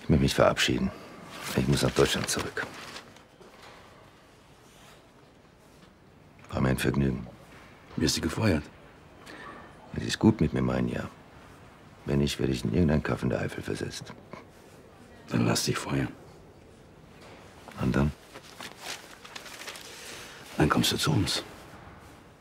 Ich will mich verabschieden. Ich muss nach Deutschland zurück. War mir ein Vergnügen. Wirst du gefeuert? Wenn Sie es gut mit mir meinen, ja. Wenn nicht, werde ich in irgendein Kaff in der Eifel versetzt. Dann lass dich feuern. Und dann? Dann kommst du zu uns.